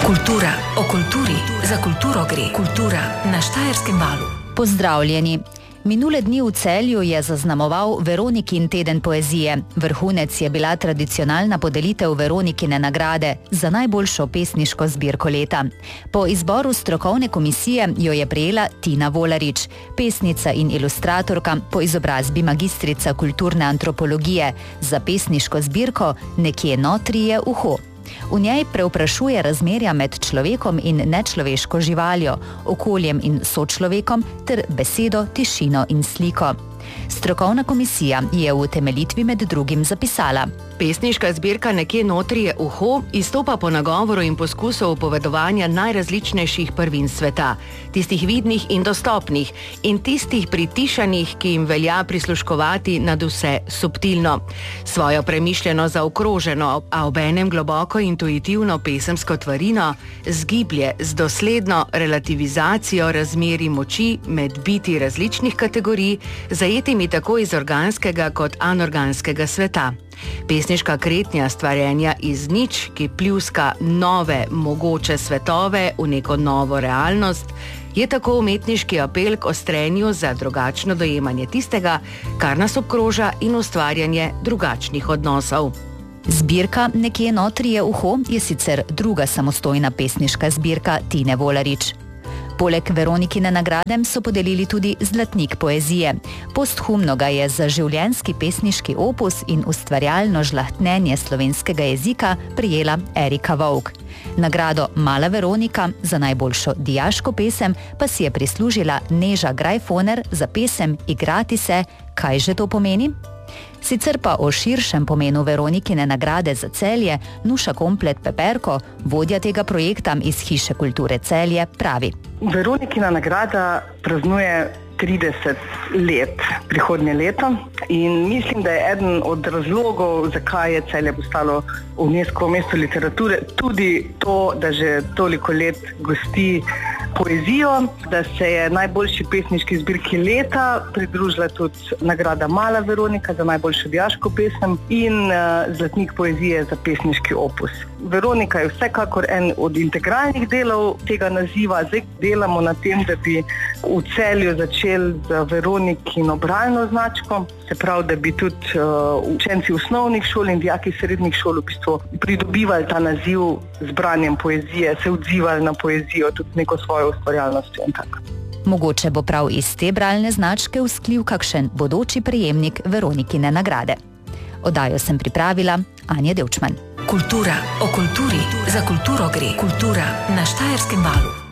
Kultura o kulturi, za kulturo gre. Kultura na Štajerskem valu. Pozdravljeni. Minule dni v Celju je zaznamoval Veronikin teden poezije. Vrhunec je bila tradicionalna podelitev Veronikine nagrade za najboljšo pesniško zbirko leta. Po izboru strokovne komisije jo je prejela Tina Volarič, pesnica in ilustratorka, po izobrazbi magistrica kulturne antropologije, za pesniško zbirko Nekje notri je uho. V njej prevprašuje razmerja med človekom in nečloveško živaljo, okoljem in sočlovekom ter besedo, tišino in sliko. Strokovna komisija je v utemeljitvi med drugim zapisala: Pesniška zbirka Nekje notri je uho izstopa po nagovoru in poskusu upovedovanja najrazličnejših prvin sveta, tistih vidnih in dostopnih in tistih pritišanih, ki jim velja prisluškovati nad vse subtilno. Svojo premišljeno zaokroženo, a obenem globoko intuitivno pesemsko tvarino zgiblje z dosledno relativizacijo razmerij moči med biti različnih kategorij, zajetimi tako iz organskega kot anorganskega sveta. Pesniška kretnja stvarjenja iz nič, ki pljuska nove, mogoče svetove v neko novo realnost, je tako umetniški apel k ostrenju za drugačno dojemanje tistega, kar nas obkroža, in ustvarjanje drugačnih odnosov. Zbirka Nekje notri je uho je sicer druga samostojna pesniška zbirka Tine Volarič. Poleg Veronikine nagrade so podelili tudi Zlatnik poezije. Posthumno ga je za življenjski pesniški opus in ustvarjalno žlahtnenje slovenskega jezika prejela Erika Vovk. Nagrado Mala Veronika za najboljšo dijaško pesem pa si je prislužila Neža Grajfoner za pesem Igrati se, kaj že to pomeni? Sicer pa o širšem pomenu Veronikine nagrade za Celje Nuša Komplet-Peperko, vodja tega projekta iz Hiše kulture Celje, pravi: Veronikina nagrada praznuje 30 let prihodnje leto in mislim, da je eden od razlogov, zakaj je Celje postalo UNESCO mesto literature, tudi to, da že toliko let gosti poezijo, da se je najboljši pesniški zbirki leta pridružila tudi nagrada Mala Veronika za najboljšo dijaško pesem in Zlatnik poezije za pesniški opus. Veronika je vsekakor en od integralnih delov tega naziva. Zdaj delamo na tem, da bi v Celju začeli z Veronikino bralno značko, se pravi, da bi tudi učenci osnovnih šol in dijaki srednjih šol v bistvu pridobivali ta naziv z branjem poezije, se odzivali na poezijo, tudi neko svojo ustvarjalnostjo in tako. Mogoče bo prav iz te bralne značke vzklil kakšen bodoči prejemnik Veronikine nagrade. Oddajo sem pripravila Anja Devčman. Kultura o kulturi, za kulturo gre. Kultura na Štajerskem valu.